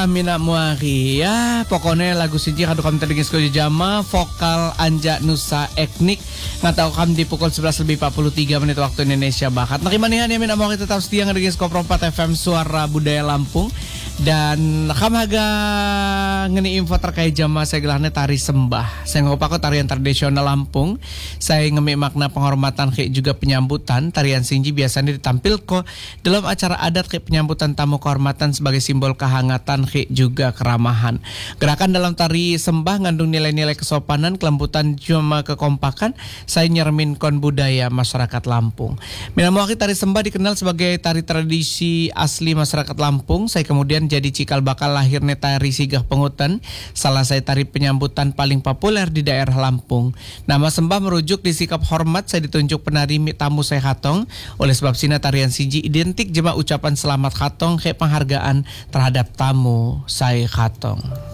mina muari ya pokoknya lagu siji kadu kami tadi sekolah jama vokal Anja Nusa Eknik ngatau kami di pukul 11:43 waktu Indonesia Barat. Nah gimana ya mina muari tetap setia ngedengin Skopro 4 FM Suara Budaya Lampung. Dan kamaga ngeni info terkait jama saya gelahnya tari sembah. Saya ngopako tarian tradisional Lampung. Saya ngemi makna penghormatan kayak juga penyambutan. Tarian Singji biasanya ditampilkan dalam acara adat kayak penyambutan tamu kehormatan sebagai simbol kehangatan kayak juga keramahan. Gerakan dalam tari sembah ngandung nilai-nilai kesopanan, kelembutan, cuma kekompakan. Saya nyerminkon budaya masyarakat Lampung. Minamwaki tari sembah dikenal sebagai tari tradisi asli masyarakat Lampung. Saya kemudian jadi cikal bakal lahirnya tari Sigah Pengutan, salah satu tari penyambutan paling populer di daerah Lampung. Nama sembah merujuk di sikap hormat saya ditunjuk penari tamu saya Katong. Oleh sebab sina tarian Siji identik jema ucapan selamat Katong kayak penghargaan terhadap tamu saya Katong.